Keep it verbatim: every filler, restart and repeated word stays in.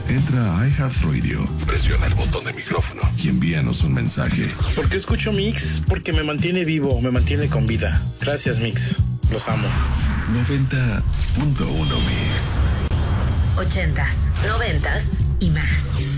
Entra a iHeartRadio, presiona el botón de micrófono y envíanos un mensaje. ¿Por qué escucho Mix? Porque me mantiene vivo, me mantiene con vida. Gracias, Mix. Los amo. noventa punto uno Mix. Ochentas, noventas y más.